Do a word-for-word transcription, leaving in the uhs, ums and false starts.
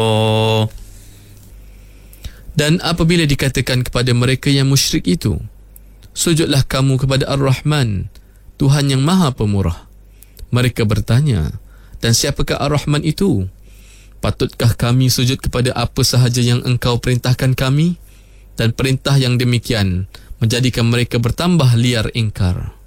Oh. Dan apabila dikatakan kepada mereka yang musyrik itu, sujudlah kamu kepada Ar-Rahman, Tuhan yang Maha Pemurah. Mereka bertanya, dan siapakah Ar-Rahman itu? Patutkah kami sujud kepada apa sahaja yang engkau perintahkan kami? Dan perintah yang demikian menjadikan mereka bertambah liar ingkar.